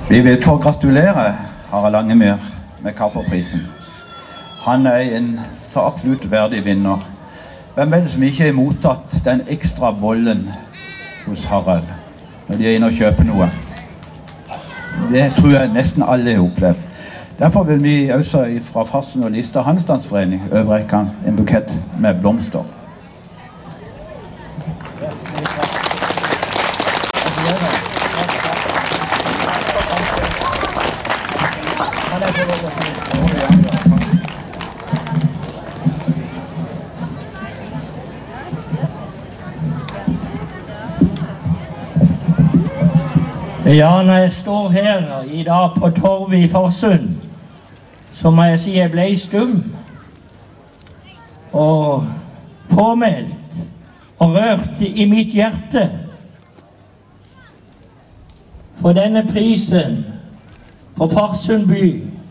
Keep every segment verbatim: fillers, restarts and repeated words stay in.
Vi vil få gratulere Harald Langemyr med Kaperprisen. Han er en så absolutt verdig vinner. Hvem er det som ikke har mottatt den ekstra bollen hos Harald når de er inne og kjøper noe? Det tror jeg nesten alle har opplevd. Derfor vil vi også fra Farsund og Lista Handstandsforening overrekke en bukett med blomster. Ja, når jeg står her i dag på torvet i Farsund, så må jeg si jeg ble stum og formelt og rørt i mitt hjerte. For denne prisen på Farsund by,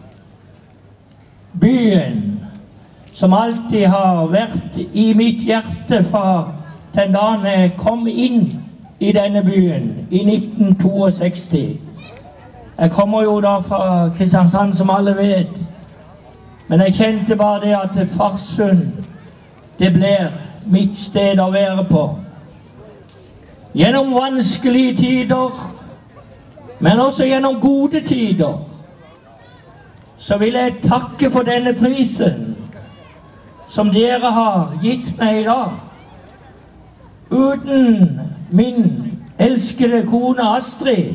byen som alltid har vært i mitt hjerte fra den dagen jeg kom inn i denne byen i nitten seksogto. Jeg kommer jo da fra Kristiansand, som alle vet, men jeg kjente bare det at Farsund, det blir mitt sted å være på. Gjennom vanskelige tider, men også gjennom gode tider, så vil jeg takke for denne prisen som dere har gitt meg i dag. Uten min elskede kone Astrid,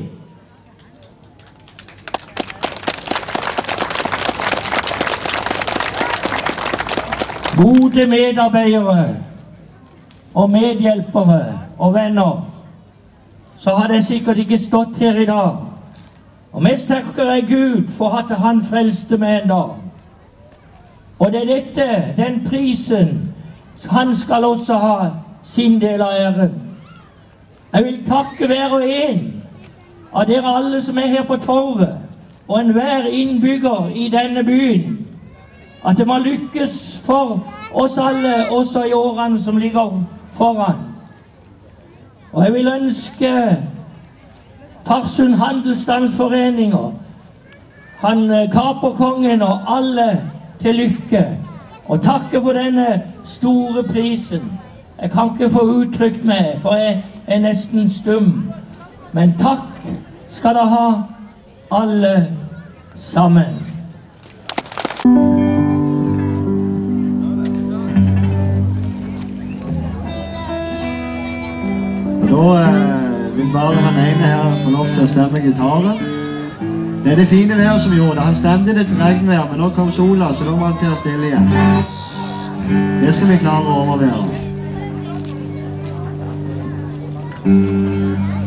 gode medarbeidere og medhjelpere og venner, så hadde jeg sikkert ikke stått her i dag. Og mest takker jeg Gud for at han frelste meg en dag. Og det er dette, den prisen, han skal også ha sin del av æren. Jeg vil takke hver og en av dere alle som er her på torvet, og enhver innbygger i denne byen, at det må lykkes for oss alle, også i årene som ligger foran. Og jeg vil ønske Farsund Handelsstandsforeninger, han Kaperkongen og alle til lykke, og takke for denne store prisen. Jeg kan ikke få uttrykt meg, for jeg er nesten stum. Men takk skal dere ha, alle sammen. Da eh, vil bare han ene her få lov til å stemme gitaren. Det er det fine vær som gjorde det. Han stemte det til regnvær, men nå kom sola, så da må han til å stille igjen. Det skal vi klare å overvære.